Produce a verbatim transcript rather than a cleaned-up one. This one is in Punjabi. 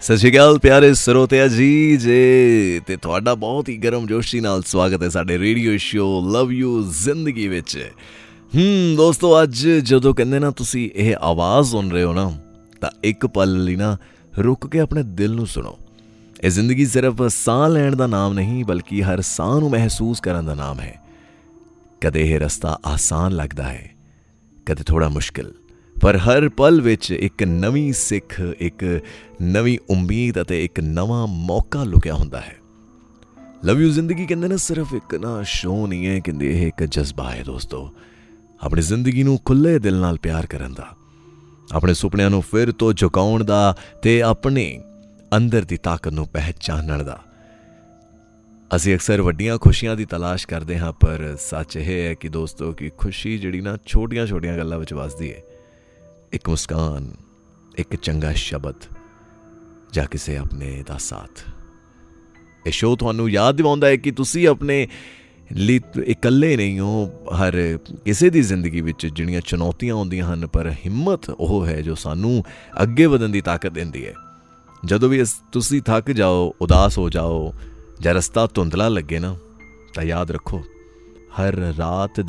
ਸਤਿ ਸ਼੍ਰੀ ਅਕਾਲ ਪਿਆਰੇ ਸਰੋਤਿਆ ਜੀ ਜੇ ਤੇ ਤੁਹਾਡਾ ਬਹੁਤ ਹੀ ਗਰਮ ਜੋਸ਼ੀ ਨਾਲ ਸਵਾਗਤ ਹੈ ਸਾਡੇ ਰੇਡੀਓ ਸ਼ੋਅ ਲਵ ਯੂ ਜ਼ਿੰਦਗੀ ਵਿੱਚ। ਹੂੰ ਦੋਸਤੋ, ਅੱਜ ਜਦੋਂ ਕਹਿੰਦੇ ਨਾ ਤੁਸੀਂ ਇਹ ਆਵਾਜ਼ ਸੁਣ ਰਹੇ ਹੋ ਨਾ, ਤਾਂ ਇੱਕ ਪਲ ਲਈ ਨਾ ਰੁਕ ਕੇ ਆਪਣੇ ਦਿਲ ਨੂੰ ਸੁਣੋ। ਇਹ ਜ਼ਿੰਦਗੀ ਸਿਰਫ ਸਾਹ ਲੈਣ ਦਾ ਨਾਮ ਨਹੀਂ, ਬਲਕਿ ਹਰ ਸਾਹ ਨੂੰ ਮਹਿਸੂਸ ਕਰਨ ਦਾ ਨਾਮ ਹੈ। ਕਦੇ ਇਹ ਰਸਤਾ ਆਸਾਨ ਲੱਗਦਾ ਹੈ, ਕਦੇ ਥੋੜ੍ਹਾ ਮੁਸ਼ਕਿਲ, ਪਰ ਹਰ ਪਲ ਵਿੱਚ ਇੱਕ ਨਵੀਂ ਸਿੱਖ, ਇੱਕ ਨਵੀਂ ਉਮੀਦ ਅਤੇ ਇੱਕ ਨਵਾਂ ਮੌਕਾ ਲੁਕਿਆ ਹੁੰਦਾ ਹੈ। ਲਵ ਯੂ ਜ਼ਿੰਦਗੀ ਕਹਿੰਦੇ ਨਾ ਸਿਰਫ ਇੱਕ ਨਾ ਸ਼ੋਅ ਨਹੀਂ ਹੈ, ਕਹਿੰਦੇ ਇਹ ਇੱਕ ਜਜ਼ਬਾ ਹੈ ਦੋਸਤੋ। ਆਪਣੀ ਜ਼ਿੰਦਗੀ ਨੂੰ ਖੁੱਲ੍ਹੇ ਦਿਲ ਨਾਲ ਪਿਆਰ ਕਰਨ ਦਾ, ਆਪਣੇ ਸੁਪਨਿਆਂ ਨੂੰ ਫਿਰ ਤੋਂ ਝੁਕਾਉਣ ਦਾ ਅਤੇ ਆਪਣੇ ਅੰਦਰ ਦੀ ਤਾਕਤ ਨੂੰ ਪਹਿਚਾਨਣ ਦਾ। ਅਸੀਂ ਅਕਸਰ ਵੱਡੀਆਂ ਖੁਸ਼ੀਆਂ ਦੀ ਤਲਾਸ਼ ਕਰਦੇ ਹਾਂ, ਪਰ ਸੱਚ ਇਹ ਹੈ ਕਿ ਦੋਸਤੋ ਕਿ ਖੁਸ਼ੀ ਜਿਹੜੀ ਨਾ ਛੋਟੀਆਂ ਛੋਟੀਆਂ ਗੱਲਾਂ ਵਿੱਚ ਵੱਸਦੀ ਹੈ। ਇੱਕ ਮੁਸਕਾਨ, ਇੱਕ ਚੰਗਾ ਸ਼ਬਦ ਜਾਂ ਕਿਸੇ ਆਪਣੇ ਦਾ ਸਾਥ। ਇਹ ਸ਼ੋਅ ਤੁਹਾਨੂੰ ਯਾਦ ਦਿਵਾਉਂਦਾ ਹੈ ਕਿ ਤੁਸੀਂ ਆਪਣੇ ਲਈ ਇਕੱਲੇ ਨਹੀਂ ਹੋ। ਹਰ ਕਿਸੇ ਦੀ ਜ਼ਿੰਦਗੀ ਵਿੱਚ ਜਿਹੜੀਆਂ ਚੁਣੌਤੀਆਂ ਆਉਂਦੀਆਂ ਹਨ, ਪਰ ਹਿੰਮਤ ਉਹ ਹੈ ਜੋ ਸਾਨੂੰ ਅੱਗੇ ਵਧਣ ਦੀ ਤਾਕਤ ਦਿੰਦੀ ਹੈ। ਜਦੋਂ ਵੀ ਤੁਸੀਂ ਥੱਕ ਜਾਓ, ਉਦਾਸ ਹੋ ਜਾਓ ਜਾਂ ਰਸਤਾ ਧੁੰਦਲਾ ਲੱਗੇ ਨਾ, ਤਾਂ ਯਾਦ ਰੱਖੋ ਹਰ ਰਾਤ